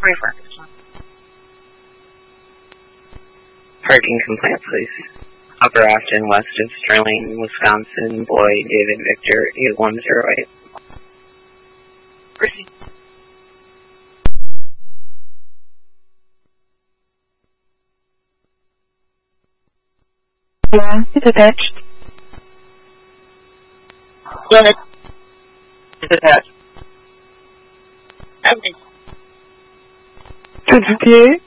24. Parking complaint, please. Upper Afton, west of Sterling, Wisconsin. Boy, David Victor, 8108. Proceed. Yeah, it's attached. Go ahead. It's attached. Okay. 258.